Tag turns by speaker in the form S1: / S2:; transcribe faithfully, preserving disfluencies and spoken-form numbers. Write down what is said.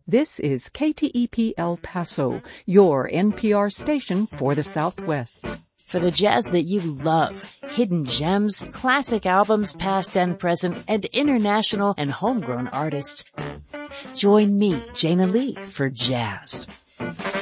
S1: This is K T E P El Paso, your N P R station for the Southwest.
S2: For the jazz that you love, hidden gems, classic albums past and present, and international and homegrown artists. Join me, Jana Lee, for Jazz.